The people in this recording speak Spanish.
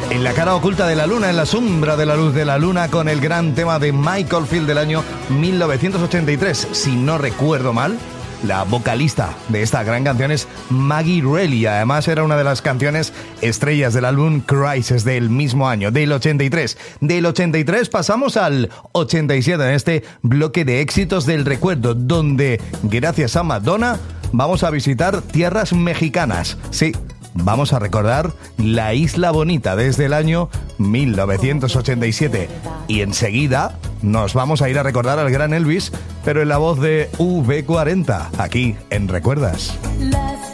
En la cara oculta de la luna, en la sombra de la luz de la luna, con el gran tema de Michael Field del año 1983. Si no recuerdo mal, la vocalista de esta gran canción es Maggie Reilly. Además era una de las canciones estrellas del álbum Crisis del mismo año, del 83. Del 83 pasamos al 87 en este bloque de éxitos del recuerdo, donde gracias a Madonna vamos a visitar tierras mexicanas. Sí, vamos a recordar La Isla Bonita desde el año 1987. Y enseguida nos vamos a ir a recordar al gran Elvis, pero en la voz de V40, aquí en Recuerdas. Las